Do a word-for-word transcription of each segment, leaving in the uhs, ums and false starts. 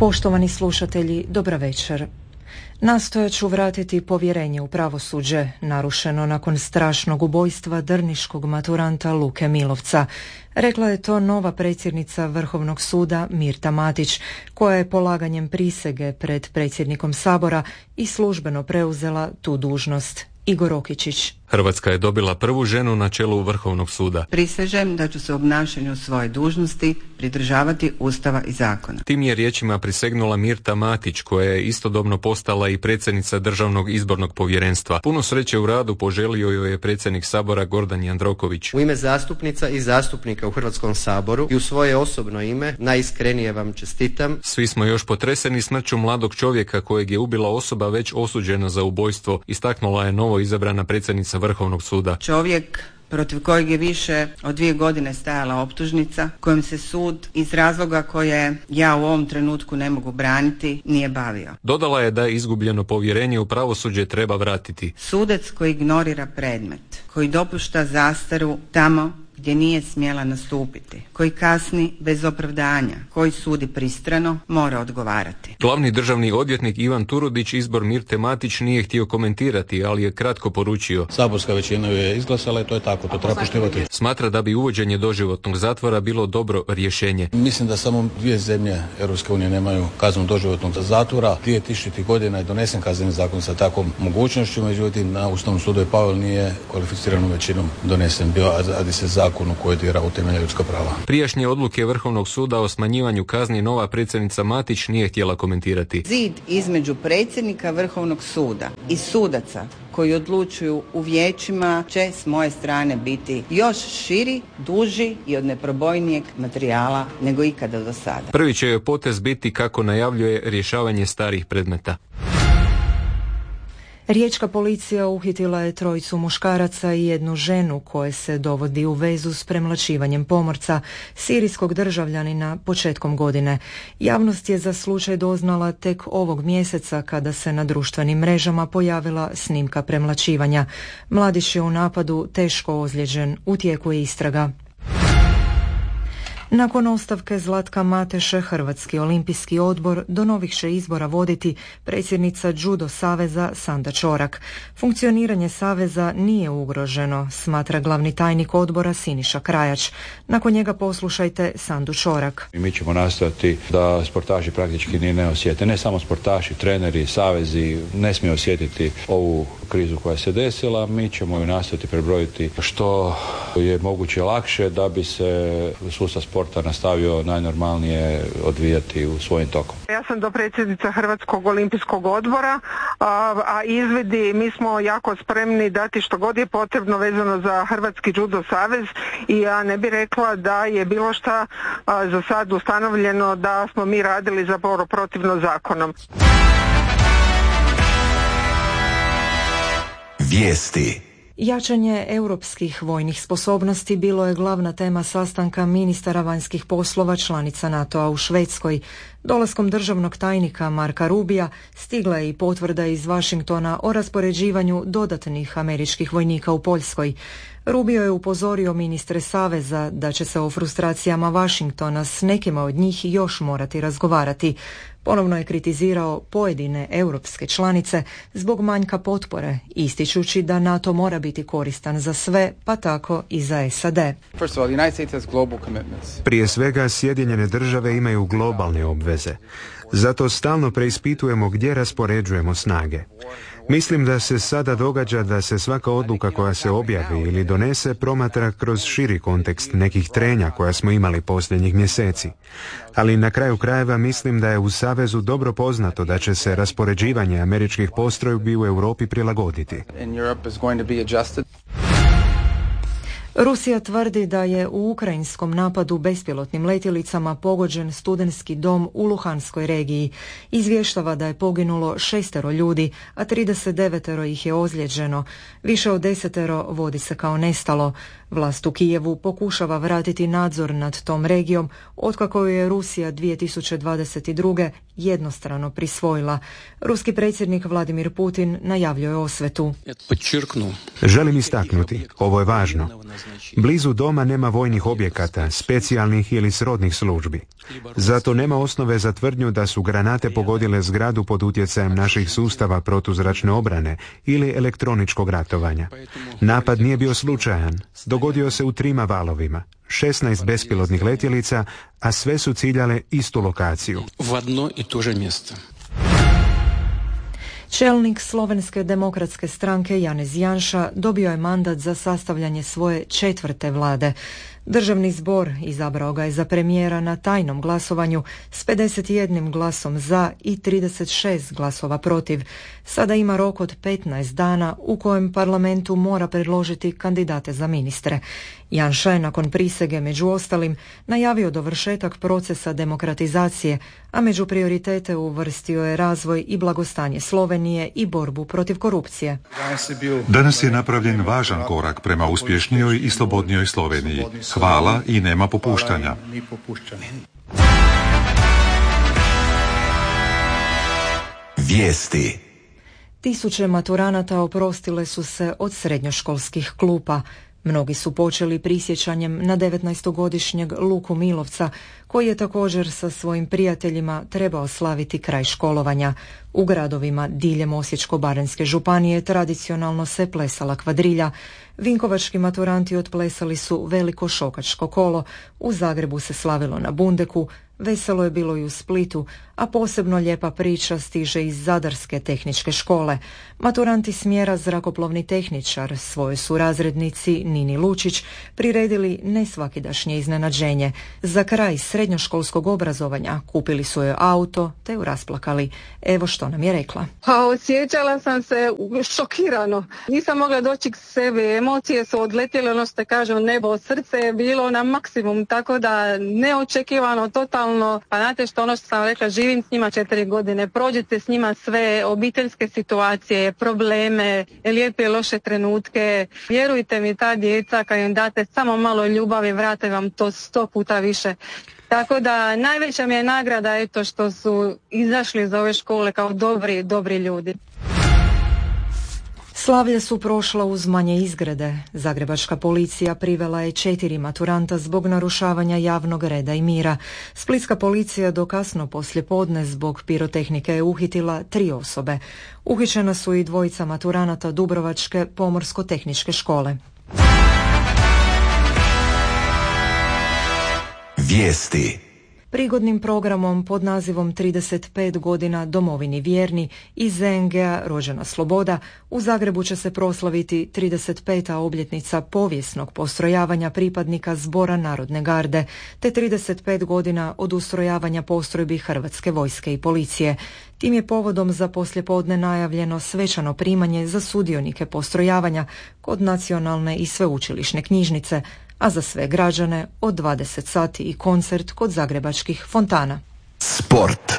Poštovani slušatelji, dobra večer. Nastojat ću vratiti povjerenje u pravosuđe, narušeno nakon strašnog ubojstva drniškog maturanta Luke Milovca. Rekla je to nova predsjednica Vrhovnog suda Mirta Matić, koja je polaganjem prisege pred predsjednikom Sabora i službeno preuzela tu dužnost. Igor Rokičić. Hrvatska je dobila prvu ženu na čelu Vrhovnog suda. Prisežem da ću se u obnašanju svoje dužnosti pridržavati Ustava i zakona. Tim je riječima prisegnula Mirta Matić, koja je istodobno postala i predsjednica Državnog izbornog povjerenstva. Puno sreće u radu poželio joj je predsjednik Sabora Gordan Jandroković. U ime zastupnica i zastupnika u Hrvatskom saboru i u svoje osobno ime najiskrenije vam čestitam. Svi smo još potreseni smrću mladog čovjeka kojeg je ubila osoba već osuđena za ubojstvo, istaknula je novo izabrana predsjednica Vrhovnog suda. Čovjek protiv kojeg je više od dvije godine stajala optužnica, kojim se sud iz razloga koje ja u ovom trenutku ne mogu braniti nije bavio. Dodala je da je izgubljeno povjerenje u pravosuđe treba vratiti. Sudac koji ignorira predmet, koji dopušta zastaru tamo gdje nije smjela nastupiti, koji kasni bez opravdanja, koji sudi pristrano, mora odgovarati. Glavni državni odvjetnik Ivan Turudić izbor Mirte Matić nije htio komentirati, ali je kratko poručio. Saborska većina je izglasala i to je tako, to treba poštivati. Smatra da bi uvođenje doživotnog zatvora bilo dobro rješenje. Mislim da samo dvije zemlje Europske unije nemaju kaznu doživotnog zatvora. dvije tisućite godina je donesen kazneni zakon sa takvom mogućnošću, međutim na Ustavnom sudu je Pavel nije kvalificiranom većinom donesen bio, a radi se zakonu koji dira u temelje ljudska prava. Prijašnje odluke Vrhovnog suda o smanjivanju kazni nova predsjednica Matić nije htjela komentirati. Zid između predsjednika Vrhovnog suda i sudaca koji odlučuju u vijećima će s moje strane biti još širi, duži i od neprobojnijeg materijala nego ikada do sada. Prvi će joj potez biti, kako najavljuje, rješavanje starih predmeta. Riječka policija uhitila je trojicu muškaraca i jednu ženu koje se dovodi u vezu s premlaćivanjem pomorca, sirijskog državljanina, početkom godine. Javnost je za slučaj doznala tek ovog mjeseca kada se na društvenim mrežama pojavila snimka premlaćivanja. Mladić je u napadu teško ozlijeđen, u tijeku je istraga. Nakon ostavke Zlatka Mateše, Hrvatski olimpijski odbor do novih će izbora voditi predsjednica Judo saveza Sanda Čorak. Funkcioniranje saveza nije ugroženo, smatra glavni tajnik odbora Siniša Krajač. Nakon njega poslušajte Sandu Čorak. Mi ćemo nastojati da sportaši praktički ni ne osjete. Ne samo sportaši, treneri, savezi ne smiju osjetiti ovu krizu koja se desila. Mi ćemo ju nastojati prebrojiti što je moguće lakše da bi se sustav sporta nastavio najnormalnije odvijati u svojim tokom. Ja sam dopredsjednica Hrvatskog olimpijskog odbora, a, a izvidi, mi smo jako spremni dati što god je potrebno vezano za Hrvatski judo savez i ja ne bih rekla da je bilo šta a, za sad ustanovljeno da smo mi radili zapravo protivno zakonom. Vijesti. Jačanje europskih vojnih sposobnosti bilo je glavna tema sastanka ministara vanjskih poslova članica NATO-a u Švedskoj. Dolaskom državnog tajnika Marka Rubija stigla je i potvrda iz Washingtona o raspoređivanju dodatnih američkih vojnika u Poljskoj. Rubio je upozorio ministre saveza da će se o frustracijama Washingtona s nekima od njih još morati razgovarati. Ponovno je kritizirao pojedine europske članice zbog manjka potpore, ističući da NATO mora biti koristan za sve, pa tako i za S A D. Prije svega, Sjedinjene države imaju globalne obveze. Zato stalno preispitujemo gdje raspoređujemo snage. Mislim da se sada događa da se svaka odluka koja se objavi ili donese promatra kroz širi kontekst nekih trenja koja smo imali posljednjih mjeseci. Ali na kraju krajeva mislim da je u Savezu dobro poznato da će se raspoređivanje američkih postrojbi u Europi prilagoditi. Rusija tvrdi da je u ukrajinskom napadu bespilotnim letjelicama pogođen studentski dom u Luhanskoj regiji. Izvještava da je poginulo šestero ljudi, a trideset devetero ih je ozlijeđeno. Više od desetero vodi se kao nestalo. Vlast u Kijevu pokušava vratiti nadzor nad tom regijom, otkako je Rusija dvije tisuće dvadeset druge jednostrano prisvojila. Ruski predsjednik Vladimir Putin najavljuje osvetu. Želim istaknuti, ovo je važno. Blizu doma nema vojnih objekata, specijalnih ili srodnih službi. Zato nema osnove za tvrdnju da su granate pogodile zgradu pod utjecajem naših sustava protuzračne obrane ili elektroničkog ratovanja. Napad nije bio slučajan. Dogodio se u trima valovima. šesnaest bespilotnih letjelica, a sve su ciljale istu lokaciju. Čelnik Slovenske demokratske stranke Janez Janša dobio je mandat za sastavljanje svoje četvrte vlade. Državni zbor izabrao ga je za premijera na tajnom glasovanju s pedeset jednim glasom za i trideset šest glasova protiv. Sada ima rok od petnaest dana u kojem parlamentu mora predložiti kandidate za ministre. Janša je nakon prisege među ostalim najavio dovršetak procesa demokratizacije, a među prioritete uvrstio je razvoj i blagostanje Slovenije i borbu protiv korupcije. Danas je napravljen važan korak prema uspješnijoj i slobodnijoj Sloveniji. Hvala i nema popuštanja. Vijesti. Tisuće maturanata oprostile su se od srednjoškolskih klupa. Mnogi su počeli prisjećanjem na devetnaestogodišnjeg Luku Milovca, koji je također sa svojim prijateljima trebao slaviti kraj školovanja. U gradovima diljem Osječko-baranjske županije tradicionalno se plesala kvadrilja. Vinkovački maturanti otplesali su veliko šokačko kolo, u Zagrebu se slavilo na Bundeku, veselo je bilo i u Splitu, a posebno lijepa priča stiže iz Zadarske tehničke škole. Maturanti smjera zrakoplovni tehničar svojoj su razrednici Nini Lučić priredili nesvakidašnje iznenađenje. Za kraj srednjoškolskog obrazovanja kupili su joj auto te ju rasplakali. Evo što nam je rekla. Pa osjećala sam se šokirano. Nisam mogla doći k sebi. Emocije su odletjele, ono što kažem, nebo, srce je bilo na maksimum, tako da neočekivano, totalno. Pa znate što, ono što sam rekla, živim s njima četiri godine, prođete s njima sve obiteljske situacije, probleme, lijepe i loše trenutke. Vjerujte mi, ta djeca kad im date samo malo ljubavi, vrate vam to sto puta više. Tako da najveća mi je nagrada eto što su izašli iz ove škole kao dobri, dobri ljudi. Slavlja su prošla uz manje izgrede. Zagrebačka policija privela je četiri maturanta zbog narušavanja javnog reda i mira. Splitska policija do kasno poslijepodne zbog pirotehnike je uhitila tri osobe. Uhićena su i dvojica maturanata Dubrovačke pomorsko-tehničke škole. Vijesti. Prigodnim programom pod nazivom trideset pet godina domovini vjerni iz Z N G-a Rođena sloboda u Zagrebu će se proslaviti trideset peta obljetnica povijesnog postrojavanja pripadnika Zbora Narodne garde te trideset pet godina od ustrojavanja postrojbi Hrvatske vojske i policije. Tim je povodom za poslijepodne najavljeno svečano primanje za sudionike postrojavanja kod nacionalne i sveučilišne knjižnice, a za sve građane od dvadeset sati i koncert kod zagrebačkih fontana. Sport.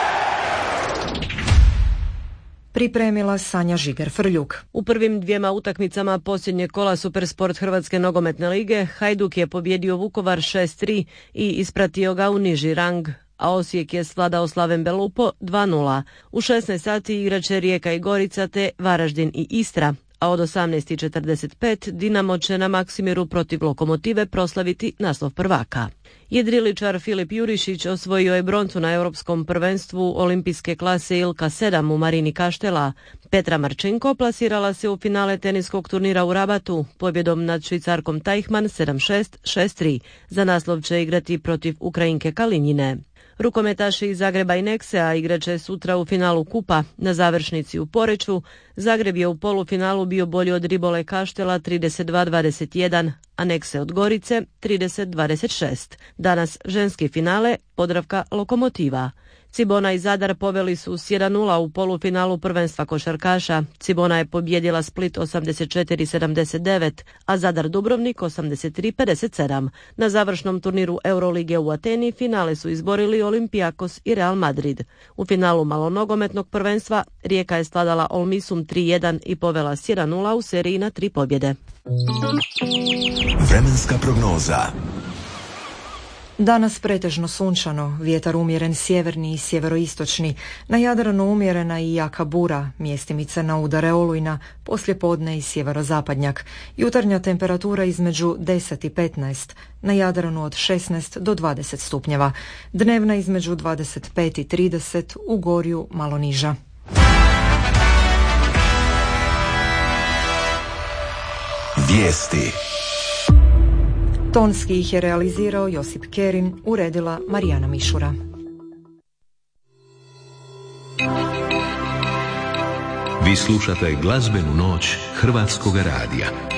Pripremila Sanja Žiger-Frljuk. U prvim dvijema utakmicama posljednjeg kola Supersport Hrvatske nogometne lige Hajduk je pobjedio Vukovar šest tri i ispratio ga u niži rang, a Osijek je svladao Slaven Belupo dva nula. U šesnaest sati igraće Rijeka i Gorica te Varaždin i Istra, a od osamnaest i četrdeset pet Dinamo će na Maksimiru protiv Lokomotive proslaviti naslov prvaka. Jedriličar Filip Jurišić osvojio je broncu na europskom prvenstvu olimpijske klase Ilka sedam u Marini Kaštela. Petra Marčenko plasirala se u finale teniskog turnira u Rabatu pobjedom nad Švicarkom Tajhman sedam šest, šest tri. Za naslov će igrati protiv Ukrajinke Kalinjine. Rukometaši iz Zagreba i Neksea igraće sutra u finalu kupa na završnici u Poreču. Zagreb je u polufinalu bio bolji od Ribole Kaštela trideset dva dvadeset jedan, a Nekse od Gorice trideset dvadeset šest. Danas ženski finale Podravka Lokomotiva. Cibona i Zadar poveli su s jedan nula u polufinalu prvenstva košarkaša. Cibona je pobjedila Split osamdeset četiri sedamdeset devet, a Zadar Dubrovnik osamdeset tri pedeset sedam. Na završnom turniru Eurolige u Ateni finale su izborili Olympiakos i Real Madrid. U finalu malonogometnog prvenstva Rijeka je svladala Olmisum tri jedan i povela s jedan nula u seriji na tri pobjede. Vremenska prognoza. Danas pretežno sunčano, vjetar umjeren sjeverni i sjeveroistočni, na Jadranu umjerena i jaka bura, mjestimice na udare olujna, poslijepodne i sjeverozapadnjak. Jutarnja temperatura između deset i petnaest, na Jadranu od šesnaest do dvadeset stupnjeva, dnevna između dvadeset pet i trideset, u Gorju malo niža. Vijesti. Tonski ih je realizirao Josip Kerin, uredila Marijana Mišura. Vi slušate glazbenu noć Hrvatskoga radija.